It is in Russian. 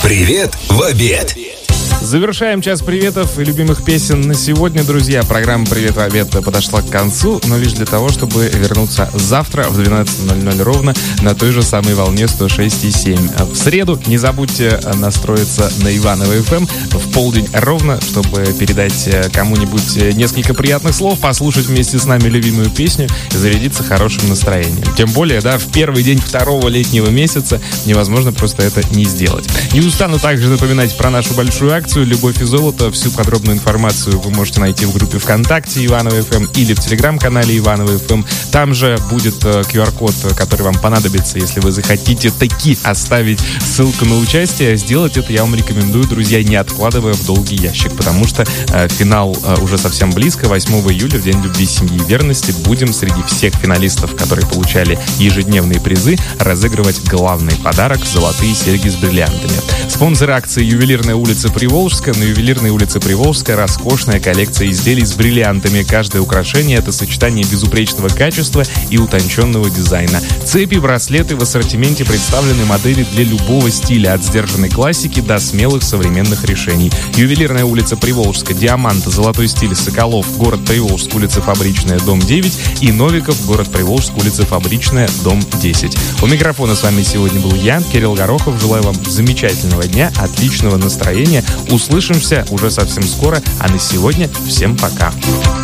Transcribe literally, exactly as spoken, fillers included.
Привет в обед. Завершаем час приветов и любимых песен на сегодня, друзья. Программа «Привет в обед» подошла к концу, но лишь для того, чтобы вернуться завтра в двенадцать ноль ноль ровно на той же самой волне сто шесть и семь. В среду не забудьте настроиться на Иваново эф эм в полдень ровно, чтобы передать кому-нибудь несколько приятных слов, послушать вместе с нами любимую песню и зарядиться хорошим настроением. Тем более, да, в первый день второго летнего месяца невозможно просто это не сделать. Не устану также напоминать про нашу большую акцию «Любовь и золото». Всю подробную информацию вы можете найти в группе ВКонтакте Иваново эф эм или в телеграм-канале Иваново эф эм. Там же будет ку ар код, который вам понадобится, если вы захотите таки оставить ссылку на участие. Сделать это я вам рекомендую, друзья, не откладывая в долгий ящик, потому что э, финал э, уже совсем близко. восьмого июля, в День любви, семьи и верности, будем среди всех финалистов, которые получали ежедневные призы, разыгрывать главный подарок — золотые серьги с бриллиантами. Спонсор акции «Ювелирная улица Приволжская». На Ювелирной улице Приволжская роскошная коллекция изделий с бриллиантами. Каждое украшение — это сочетание безупречного качества и утонченного дизайна. Цепи, браслеты в ассортименте представлены модели для любого стиля, от сдержанной классики до смелых современных решений. Ювелирная улица Приволжская, Диамант, Золотой стиль, Соколов, город Приволжск, улица Фабричная, дом девять, и Новиков, город Приволжск, улица Фабричная, дом десять. У микрофона с вами сегодня был я, Кирилл Горохов. Желаю вам замечательного дня, отличного настроения. Услышимся уже совсем скоро, а на сегодня всем пока.